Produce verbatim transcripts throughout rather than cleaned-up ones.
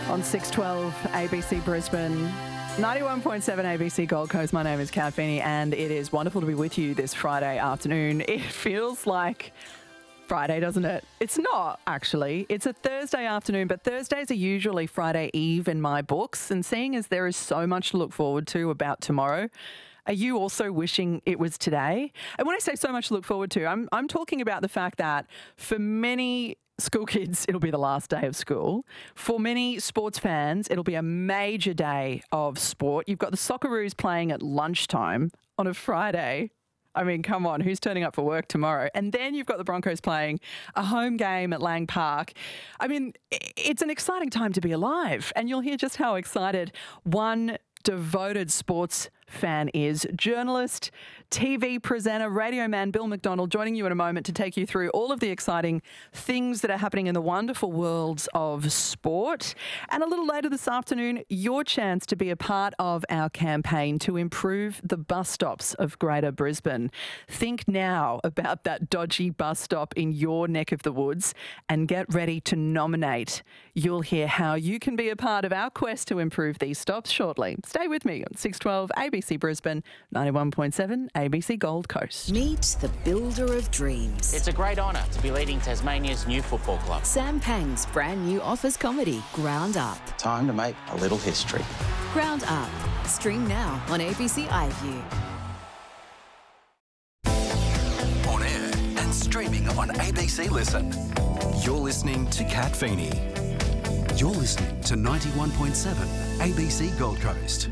on six twelve A B C Brisbane, ninety-one point seven A B C Gold Coast. My name is Kat Feeney and it is wonderful to be with you this Friday afternoon. It feels like Friday, doesn't it? It's not, actually. It's a Thursday afternoon, but Thursdays are usually Friday Eve in my books, and seeing as there is so much to look forward to about tomorrow, are you also wishing it was today? And when I say so much to look forward to, I'm I'm talking about the fact that for many school kids, it'll be the last day of school. For many sports fans, it'll be a major day of sport. You've got the Socceroos playing at lunchtime on a Friday. I mean, come on, who's turning up for work tomorrow? And then you've got the Broncos playing a home game at Lang Park. I mean, it's an exciting time to be alive. And you'll hear just how excited one devoted sports fan is. Journalist, T V presenter, radio man Bill McDonald joining you in a moment to take you through all of the exciting things that are happening in the wonderful worlds of sport. And a little later this afternoon, your chance to be a part of our campaign to improve the bus stops of Greater Brisbane. Think now about that dodgy bus stop in your neck of the woods and get ready to nominate. You'll hear how you can be a part of our quest to improve these stops shortly. Stay with me on six twelve A B C Brisbane, ninety-one point seven A B C Gold Coast. Meet the builder of dreams. It's a great honour to be leading Tasmania's new football club. Sam Pang's brand new office comedy, Ground Up. Time to make a little history. Ground Up. Stream now on A B C iView. On air and streaming on A B C Listen. You're listening to Kat Feeney. You're listening to ninety-one point seven A B C Gold Coast.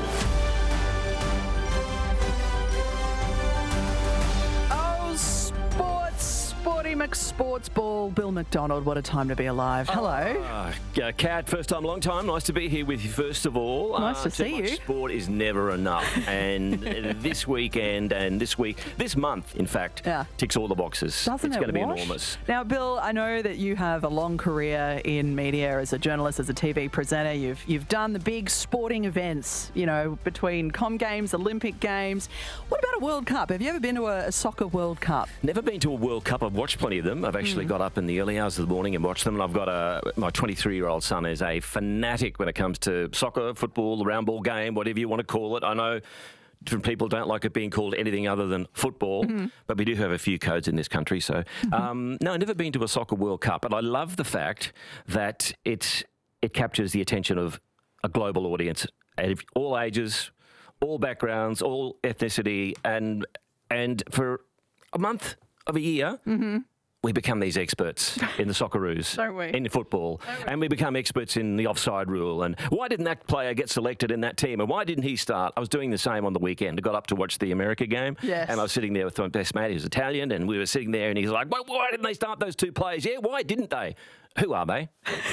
Sporty McSports Ball, Bill McDonald, what a time to be alive. Hello. Uh, Kat, first time, long time. Nice to be here with you, first of all. Nice uh, to see much you. Sport is never enough. And this weekend and this week, this month, in fact, yeah. ticks all the boxes. Doesn't it's it going to be wash? enormous. Now, Bill, I know that you have a long career in media as a journalist, as a T V presenter. You've you've done the big sporting events, you know, between Com Games, Olympic Games. What about a World Cup? Have you ever been to a, a soccer World Cup? Never been to a World Cup. I've watched plenty of them. I've actually mm. got up in the early hours of the morning and watched them. And I've got a my twenty-three-year-old son is a fanatic when it comes to soccer, football, the round ball game, whatever you want to call it. I know different people don't like it being called anything other than football, mm-hmm. but we do have a few codes in this country. So, mm-hmm. um, no, I've never been to a soccer World Cup, but I love the fact that it's it captures the attention of a global audience, at all ages, all backgrounds, all ethnicity, and and for a month of a year, mm-hmm. we become these experts in the Socceroos, Don't we? in football, Don't we? and we become experts in the offside rule. And why didn't that player get selected in that team? And why didn't he start? I was doing the same on the weekend. I got up to watch the America game, yes. and I was sitting there with my best mate, who's Italian, and we were sitting there, and he's like, well, why didn't they start those two players? Yeah, why didn't they? Who are they?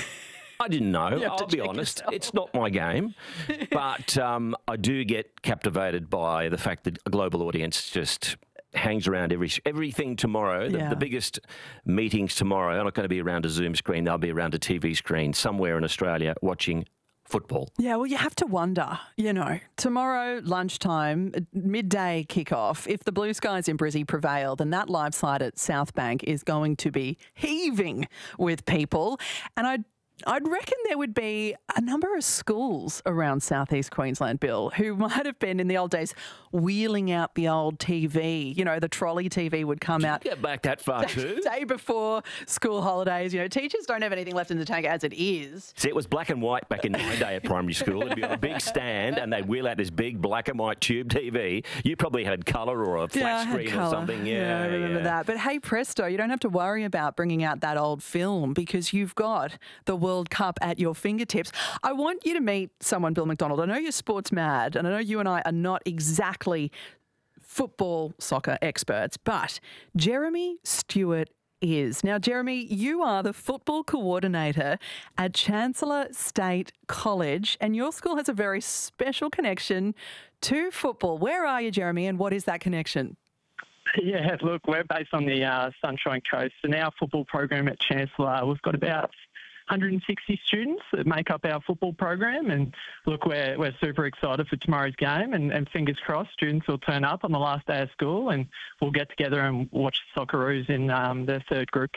I didn't know, I'll be honest. Yourself. It's not my game. But um, I do get captivated by the fact that a global audience just hangs around every everything tomorrow. The, yeah. the biggest meetings tomorrow are not going to be around a Zoom screen. They'll be around a T V screen somewhere in Australia watching football. Yeah, well, you have to wonder, you know, tomorrow lunchtime, midday kickoff, if the blue skies in Brizzy prevail, then that live side at South Bank is going to be heaving with people. And I I'd reckon there would be a number of schools around southeast Queensland, Bill, who might have been in the old days wheeling out the old T V. You know, the trolley T V would come Did out. you get back that far too? Day before school holidays. You know, teachers don't have anything left in the tank as it is. See, it was black and white back in my day at primary school. It'd be on a big stand and they'd wheel out this big black and white tube T V. You probably had colour or a flat yeah, I had screen colour. or something. Yeah, yeah, I remember yeah. that. But hey, presto, you don't have to worry about bringing out that old film because you've got the World Cup at your fingertips. I want you to meet someone, Bill McDonald. I know you're sports mad, and I know you and I are not exactly football, soccer experts, but Jeremy Stewart is. Now, Jeremy, you are the football coordinator at Chancellor State College, and your school has a very special connection to football. Where are you, Jeremy, and what is that connection? Yeah, look, we're based on the uh, Sunshine Coast, and our football program at Chancellor, we've got about one hundred sixty students that make up our football program. And look, we're we're super excited for tomorrow's game, and, and fingers crossed students will turn up on the last day of school and we'll get together and watch the Socceroos in um, their third group game.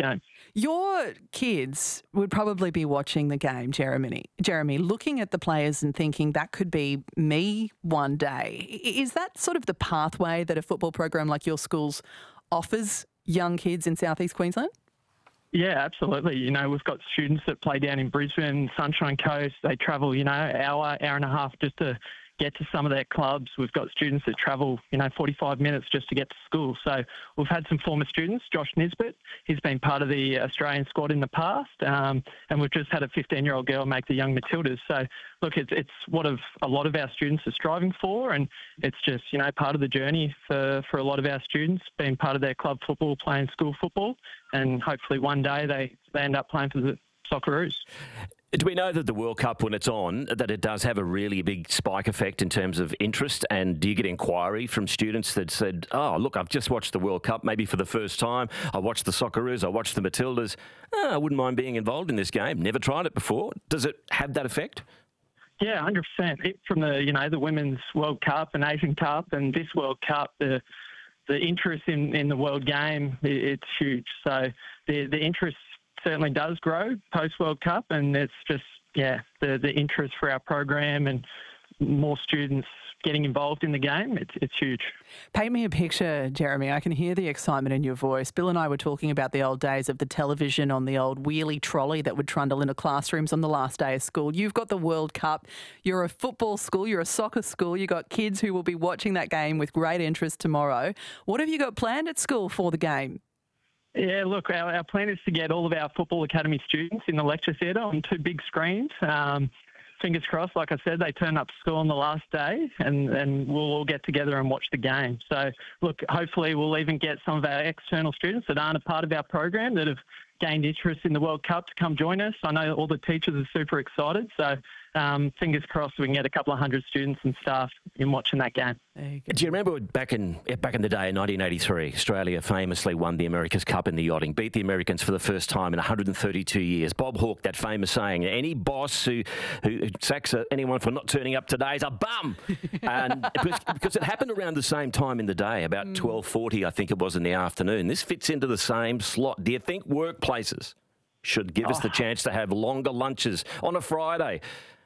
Your kids would probably be watching the game, Jeremy, Jeremy, looking at the players and thinking that could be me one day. Is that sort of the pathway that a football program like your school's offers young kids in southeast Queensland? Yeah, absolutely. You know, we've got students that play down in Brisbane, Sunshine Coast. They travel, you know, hour, hour and a half just to get to some of their clubs. We've got students that travel, you know, forty-five minutes just to get to school. So we've had some former students, Josh Nisbet, he's been part of the Australian squad in the past, um, and we've just had a fifteen-year-old girl make the Young Matildas. So, look, it's it's what of a lot of our students are striving for, and it's just, you know, part of the journey for, for a lot of our students, being part of their club football, playing school football, and hopefully one day they, they end up playing for the Socceroos. Do we know that the World Cup, when it's on, that it does have a really big spike effect in terms of interest? And do you get inquiry from students that said, oh, look, I've just watched the World Cup maybe for the first time. I watched the Socceroos, I watched the Matildas. Oh, I wouldn't mind being involved in this game. Never tried it before. Does it have that effect? Yeah, one hundred percent. It, from the, you know, the Women's World Cup and Asian Cup and this World Cup, the the interest in, in the world game, it, it's huge. So the the interest certainly does grow post-World Cup, and it's just, yeah, the, the interest for our program and more students getting involved in the game, it's, it's huge. Paint me a picture, Jeremy. I can hear the excitement in your voice. Bill and I were talking about the old days of the television on the old wheelie trolley that would trundle into classrooms on the last day of school. You've got the World Cup. You're a football school. You're a soccer school. You've got kids who will be watching that game with great interest tomorrow. What have you got planned at school for the game? Yeah, look, our, our plan is to get all of our Football Academy students in the lecture theatre on two big screens. Um, fingers crossed, like I said, they turn up to school on the last day and, and we'll all get together and watch the game. So, look, hopefully we'll even get some of our external students that aren't a part of our program that have gained interest in the World Cup to come join us. I know all the teachers are super excited, so um, fingers crossed we can get a couple of hundred students and staff in watching that game. You Do you remember back in back in the day in nineteen eighty-three, Australia famously won the America's Cup in the yachting, beat the Americans for the first time in one hundred thirty-two years. Bob Hawke, that famous saying, any boss who, who sacks anyone for not turning up today is a bum. And because, because it happened around the same time in the day, about mm. twelve forty, I think it was in the afternoon. This fits into the same slot. Do you think workplaces should give oh. us the chance to have longer lunches on a Friday?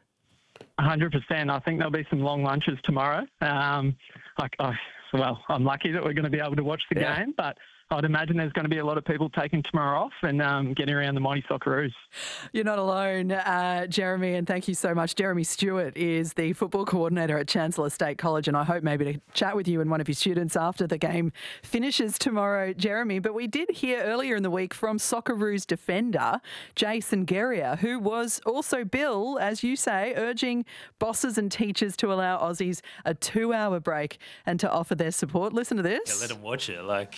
one hundred percent. I think there'll be some long lunches tomorrow. Um, I, I, well, I'm lucky that we're going to be able to watch the yeah. game, but I'd imagine there's going to be a lot of people taking tomorrow off and um, getting around the mighty Socceroos. You're not alone, uh, Jeremy, and thank you so much. Jeremy Stewart is the football coordinator at Chancellor State College, and I hope maybe to chat with you and one of your students after the game finishes tomorrow, Jeremy. But we did hear earlier in the week from Socceroos defender Jason Geria, who was also, Bill, as you say, urging bosses and teachers to allow Aussies a two-hour break and to offer their support. Listen to this. Yeah, let them watch it. Like...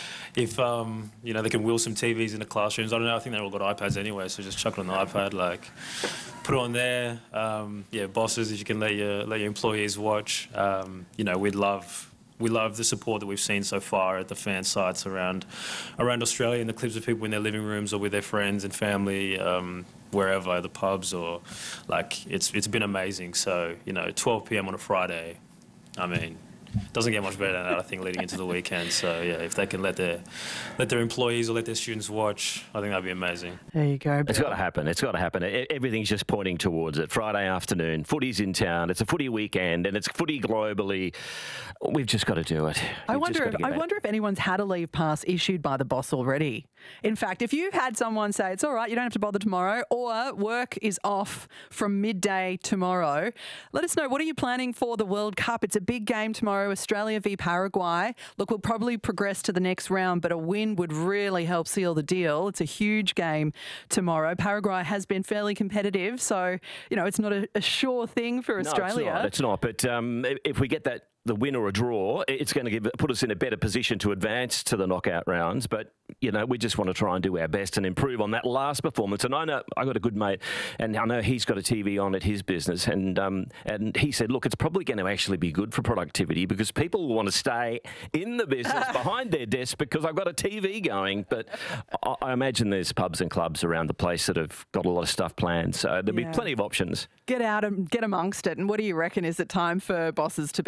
If, um, you know, they can wheel some T Vs in the classrooms. I don't know, I think they've all got iPads anyway, so just chuck it on the iPad, like, put it on there. Um, yeah, bosses, if you can let your, let your employees watch. Um, you know, we'd love... We love the support that we've seen so far at the fan sites around around Australia, and the clips of people in their living rooms or with their friends and family, um, wherever, the pubs or... Like, it's it's been amazing. So, you know, twelve p m on a Friday, I mean... Doesn't get much better than that, I think, leading into the weekend. So, yeah, if they can let their let their employees or let their students watch, I think that'd be amazing. There you go. It's got to happen. It's got to happen. Everything's just pointing towards it. Friday afternoon, footy's in town. It's a footy weekend, and it's footy globally. We've just got to do it. We've I wonder. If, I wonder if anyone's had a leave pass issued by the boss already. In fact, if you've had someone say it's all right, you don't have to bother tomorrow, or work is off from midday tomorrow, let us know. What are you planning for the World Cup? It's a big game tomorrow. Australia v Paraguay. Look, we'll probably progress to the next round, but a win would really help seal the deal. It's a huge game tomorrow. Paraguay has been fairly competitive, so, you know, it's not a, a sure thing for Australia. No, it's not. It's not. But um, if we get that the win or a draw, it's going to give, put us in a better position to advance to the knockout rounds. But, you know, we just want to try and do our best and improve on that last performance. And I know I got a good mate, and I know he's got a T V on at his business, and um, and he said, look, it's probably going to actually be good for productivity because people want to stay in the business behind their desk because I've got a T V going. But I, I imagine there's pubs and clubs around the place that have got a lot of stuff planned, so there'll yeah. be plenty of options. Get out and get amongst it. And what do you reckon? Is it time for bosses to be more proactive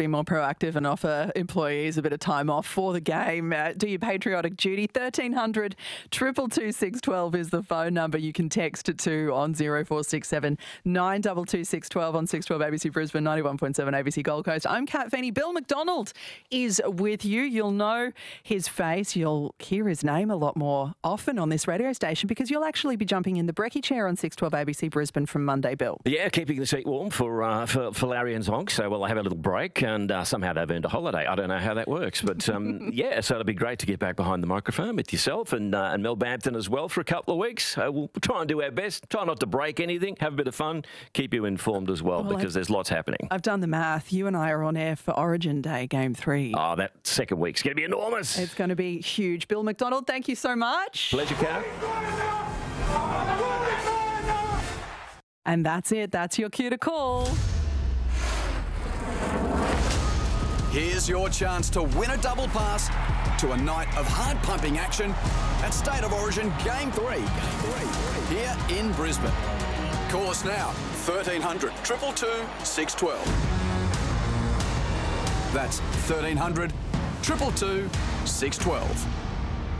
proactive and offer employees a bit of time off for the game. Uh, do your patriotic duty. thirteen hundred, two two two, six one two is the phone number. You can text it to on zero four six seven, nine two two, six one two on six twelve A B C Brisbane, ninety-one point seven A B C Gold Coast. I'm Kat Feeney. Bill McDonald is with you. You'll know his face. You'll hear his name a lot more often on this radio station because you'll actually be jumping in the brekkie chair on six twelve A B C Brisbane from Monday, Bill. Yeah, keeping the seat warm for uh, for, for Larry and Zonk. So, well, I have a little break and uh, somehow they've earned a holiday. I don't know how that works. But, um, yeah, so it'll be great to get back behind the microphone with yourself and, uh, and Mel Bampton as well for a couple of weeks. Uh, we'll try and do our best. Try not to break anything. Have a bit of fun. Keep you informed as well, well because I've, there's lots happening. I've done the math. You and I are on air for Origin Day, Game three. Oh, that second week's going to be enormous. It's going to be huge. Bill McDonald, thank you so much. Pleasure, Kat. And that's it. That's your cue to call. Here's your chance to win a double pass to a night of heart-pumping action at State of Origin Game three. Game three here in Brisbane. Call us now, thirteen hundred, two two two, six one two. That's thirteen hundred, two two two, six one two.